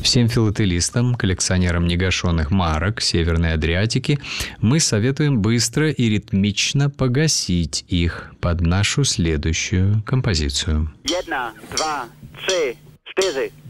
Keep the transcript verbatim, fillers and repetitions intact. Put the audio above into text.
Всем филателистам, коллекционерам негашенных марок Северной Адриатики мы советуем быстро и ритмично погасить их под нашу следующую композицию. Jedna, dva, tři, čtyři.